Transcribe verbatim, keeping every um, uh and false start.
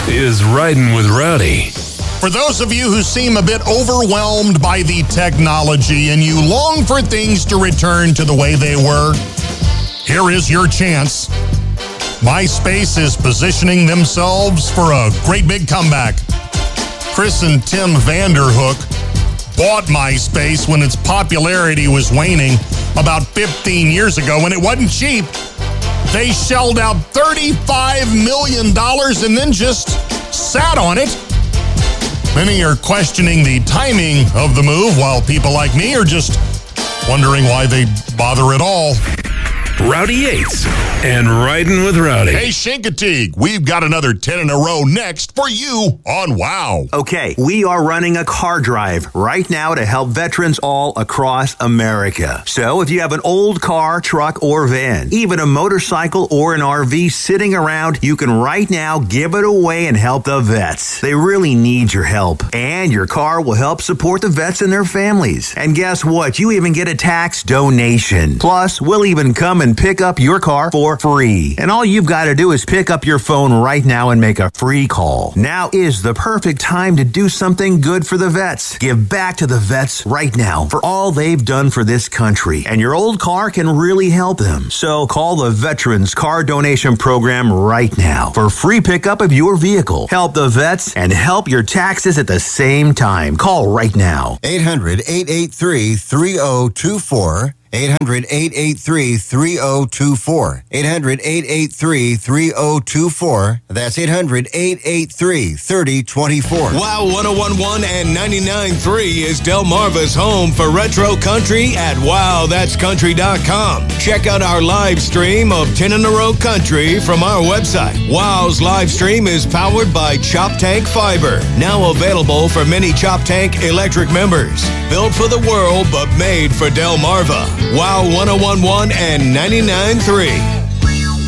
is Riding with Rowdy. For those of you who seem a bit overwhelmed by the technology and you long for things to return to the way they were, here is your chance. MySpace is positioning themselves for a great big comeback. Chris and Tim Vanderhook bought MySpace when its popularity was waning about fifteen years ago when it wasn't cheap. They shelled out thirty-five million dollars and then just sat on it. Many are questioning the timing of the move, while people like me are just wondering why they bother at all. Rowdy Yates and Riding with Rowdy. Hey, Shinkatig, we've got another ten in a row next for you on WOW. Okay, we are running a car drive right now to help veterans all across America. So if you have an old car, truck, or van, even a motorcycle or an R V sitting around, you can right now give it away and help the vets. They really need your help. And your car will help support the vets and their families. And guess what? You even get a tax donation. Plus, we'll even come and pick up your car for free. And all you've got to do is pick up your phone right now and make a free call. Now is the perfect time to do something good for the vets. Give back to the vets right now for all they've done for this country. And your old car can really help them. So call the Veterans Car Donation Program right now for free pickup of your vehicle. Help the vets and help your taxes at the same time. Call right now. eight hundred, eight eight three, three oh two four. eight hundred, eight eight three, three oh two four. eight hundred, eight eight three, three oh two four. That's eight hundred, eight eight three, three oh two four. WOW one oh one point one and ninety-nine point three is Delmarva's home for retro country at wow that's country dot com. Check out our live stream of ten in a row country from our website. WOW's live stream is powered by Chop Tank Fiber, now available for many Chop Tank electric members. Built for the world, but made for Delmarva. WOW one oh one point one and ninety-nine point three.